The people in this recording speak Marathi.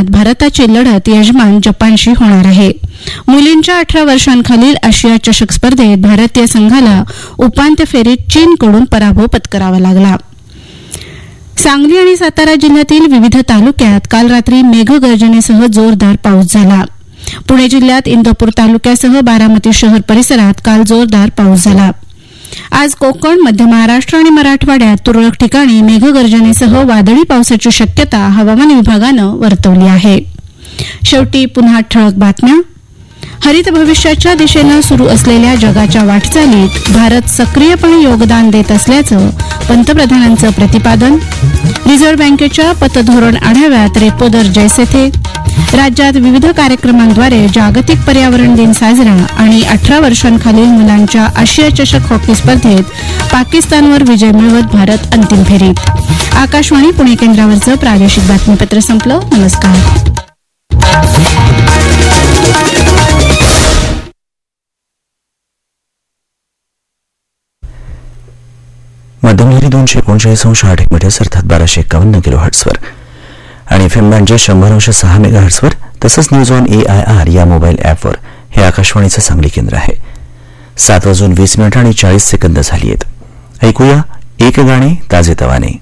सामन्यात भारताची लढत यजमान जपानशी होणार आहे. मुलींच्या 18 वर्षांखालील आशिया चषक स्पर्धेत भारतीय संघाला उपांत्य फेरीत चीनकडून पराभव पत्करावा लागला. सांगली आणि सातारा जिल्ह्यातील विविध तालुक्यात काल रात्री मेघगर्जनेसह जोरदार पाऊस झाला. पुणे जिल्ह्यात इंदापूर तालुक्यासह बारामती शहर परिसरात काल जोरदार पाऊस झाला. आज कोकण, मध्य महाराष्ट्र आणि मराठवाड्यात तुरळक ठिकाणी मेघगर्जनेसह वादळी पावसाची शक्यता हवामान विभागानं वर्तवली आहे. शेवटी पुन्हा ठळक बातम्या. हरित भविष्याच्या दिशेनं सुरू असलेल्या जगाच्या वाटचालीत भारत सक्रियपणे योगदान देत असल्याचं पंतप्रधानांचं प्रतिपादन. रिझर्व्ह बँकेच्या पतधोरण आढाव्यात रेपो दर जैसे थे. राज्यात विविध कार्यक्रमांद्वारे जागतिक पर्यावरण दिन साजरा आणि 18 वर्षांखालील मुलांच्या आशिया चषक हॉकी स्पर्धेत पाकिस्तानवर विजय मिळवत भारत अंतिम फेरीत. आकाशवाणी पुणे केंद्रावरचं प्रादेशिक बातमीपत्र संपलं. नमस्कार. मध्यमलहरी 239.8 मीटर्स अर्थात 1251 किलोहर्ट्झवर आणि FM बँडच्या 100.6 मेगाहर्ट्झवर तसंच न्यूज ऑन AIR या मोबाईल ॲपवर हे आकाशवाणीचं सांगली केंद्र आहे. 7:20 आणि 40 सेकंद झाली आहेत. ऐकूया एक गाणे ताजेतवाने.